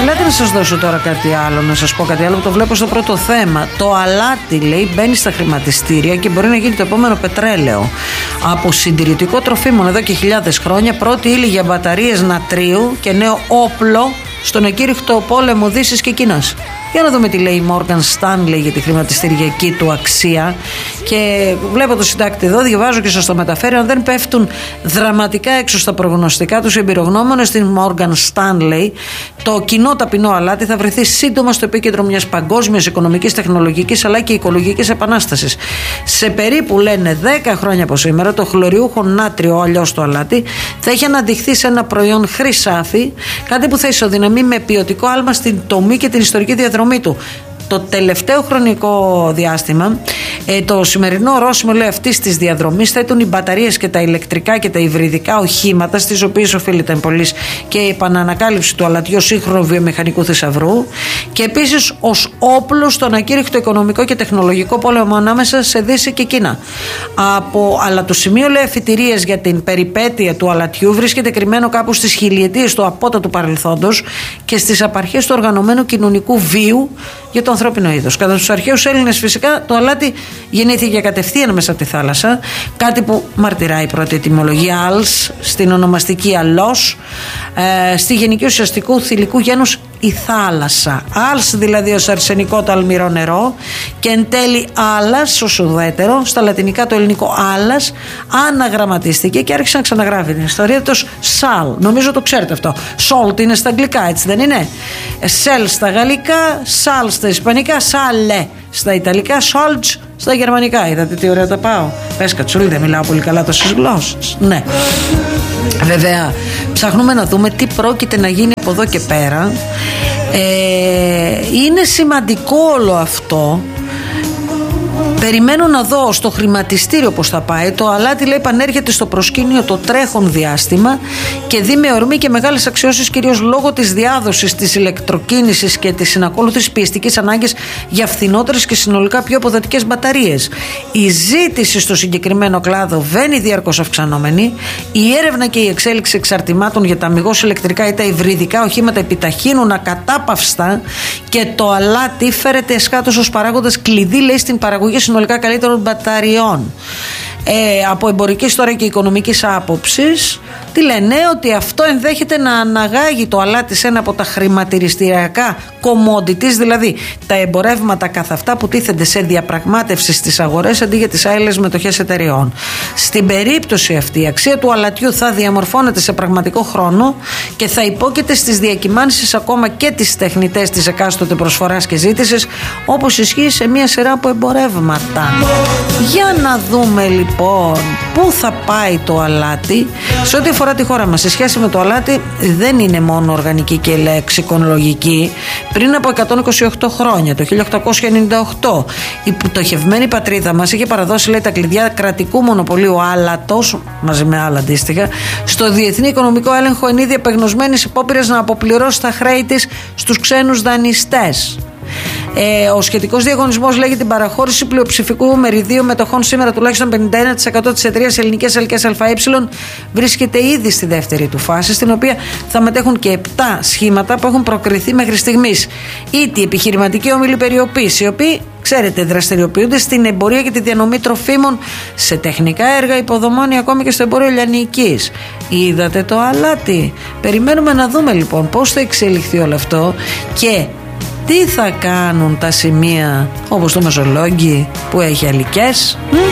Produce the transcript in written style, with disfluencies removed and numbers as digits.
Ελάτε να σας δώσω τώρα κάτι άλλο, να σας πω κάτι άλλο που το βλέπω στο πρώτο θέμα. Το αλάτι, λέει, μπαίνει στα χρηματιστήρια και μπορεί να γίνει το επόμενο πετρέλαιο. Από συντηρητικό τροφίμων εδώ και χιλιάδες χρόνια, πρώτη ύλη για μπαταρίες νατρίου και νέο όπλο στον εκήρυχτο πόλεμο Δύσης και Κίνας. Για να δούμε τι λέει η Morgan Stanley για τη χρηματιστηριακή του αξία. Και βλέπω το συντάκτη εδώ, διαβάζω και σας το μεταφέρει. Αν δεν πέφτουν δραματικά έξω στα προγνωστικά τους εμπειρογνώμονες στην Morgan Stanley, το κοινό ταπεινό αλάτι θα βρεθεί σύντομα στο επίκεντρο μιας παγκόσμιας οικονομικής, τεχνολογικής αλλά και οικολογικής επανάστασης. Σε περίπου, λένε, 10 χρόνια από σήμερα, το χλωριούχο νάτριο, αλλιώς το αλάτι, θα έχει αναδειχθεί σε ένα προϊόν χρυσάφι, κάτι που θα ισοδυναμεί με ποιοτικό άλμα στην τομή και την ιστορική διαδρομή του. Το τελευταίο χρονικό διάστημα, το σημερινό ορόσημο, λέει, αυτής της διαδρομής θέτουν οι μπαταρίες και τα ηλεκτρικά και τα υβριδικά οχήματα, στις οποίες οφείλεται εμπολής και η επανανακάλυψη του αλατιού σύγχρονου βιομηχανικού θησαυρού, και επίσης ως όπλο στον ακήρυχτο οικονομικό και τεχνολογικό πόλεμο ανάμεσα σε Δύση και Κίνα. Αλλά το σημείο, λέει, αφιτηρίες για την περιπέτεια του αλατιού βρίσκεται κρυμμένο κάπου στις χιλιετίες του απότατου παρελθόντος και στις απαρχές του οργανωμένου κοινωνικού βίου για το ανθρώπινο είδος. Κατά τους αρχαίους Έλληνες, φυσικά, το αλάτι γεννήθηκε κατευθείαν μέσα από τη θάλασσα, κάτι που μαρτυράει η πρώτη ετυμολογία als, στην ονομαστική αλός, στη γενική ουσιαστικού θηλυκού γένους η θάλασσα. Als δηλαδή ως αρσενικό το αλμυρό νερό, και εν τέλει άλλας ως ουδέτερο, στα λατινικά το ελληνικό άλλας αναγραμματίστηκε και άρχισε να ξαναγράφει την ιστορία του σαλ. Νομίζω το ξέρετε αυτό. Salt είναι στα αγγλικά, έτσι δεν είναι? Σελ στα γαλλικά, σαλ στα ισπανικά, σάλε στα ιταλικά, σόλτς στα γερμανικά. Είδατε τι ωραία τα πάω? Πες Κατσούλη, δεν μιλάω πολύ καλά τόσες γλώσσες. Ναι. Βέβαια, ψάχνουμε να δούμε τι πρόκειται να γίνει από εδώ και πέρα. Είναι σημαντικό όλο αυτό. Περιμένω να δω στο χρηματιστήριο πώς θα πάει. Το αλάτι, λέει, πανέρχεται στο προσκήνιο το τρέχον διάστημα και δει με ορμή και μεγάλες αξιώσεις, κυρίως λόγω της διάδοσης της ηλεκτροκίνησης και της συνακόλουθης πιεστικής ανάγκης για φθηνότερες και συνολικά πιο αποδοτικές μπαταρίες. Η ζήτηση στο συγκεκριμένο κλάδο βαίνει διαρκώς αυξανόμενη. Η έρευνα και η εξέλιξη εξαρτημάτων για τα αμιγώς ηλεκτρικά ή τα υβριδικά οχήματα επιταχύνουν ακατάπαυστα και το αλάτι φέρεται εσχάτως ως παράγοντας κλειδί, λέει, στην παραγωγή συνολικά καλύτερων μπαταριών. Από εμπορικής τώρα και οικονομικής άποψης, τι λένε? Ότι αυτό ενδέχεται να αναγάγει το αλάτι σε ένα από τα χρηματιστηριακά commodities, δηλαδή τα εμπορεύματα καθ' αυτά που τίθενται σε διαπραγμάτευση στις αγορές αντί για τις άειλες μετοχές εταιρεών. Στην περίπτωση αυτή η αξία του αλατιού θα διαμορφώνεται σε πραγματικό χρόνο και θα υπόκειται στις διακυμάνσεις ακόμα και τις τεχνητές της εκάστοτε προσφοράς και ζήτησης, όπως ισχύει σε μια σειρά από εμπορεύματα. Για να δούμε λοιπόν πού θα πάει το αλάτι. Σε ό,τι αφορά τη χώρα μας, σε σχέση με το αλάτι, δεν είναι μόνο οργανική και λεξικονολογική. Πριν από 128 χρόνια, το 1898, η πτωχευμένη πατρίδα μας είχε παραδώσει, λέει, τα κλειδιά κρατικού μονοπωλίου άλατος, μαζί με άλλα αντίστοιχα, στο Διεθνή Οικονομικό Έλεγχο εν είδη απεγνωσμένης υπόπειρας να αποπληρώσει τα χρέη της στους ξένους δανειστές. Ο σχετικός διαγωνισμός, λέγει, την παραχώρηση πλειοψηφικού μεριδίου μετοχών σήμερα τουλάχιστον 51% της εταιρείας Ελληνικές Ελκές ΑΕ βρίσκεται ήδη στη δεύτερη του φάση, στην οποία θα μετέχουν και 7 σχήματα που έχουν προκριθεί μέχρι στιγμής. Ήτι επιχειρηματικοί όμιλοι περιοποίηση, οι οποίοι, ξέρετε, δραστηριοποιούνται στην εμπορία και τη διανομή τροφίμων, σε τεχνικά έργα υποδομών ή ακόμη και στο εμπόριο λιανικής. Είδατε το αλάτι? Περιμένουμε να δούμε λοιπόν πώς θα εξελιχθεί όλο αυτό και τι θα κάνουν τα σημεία όπως το Μεσολόγγι που έχει αλικές.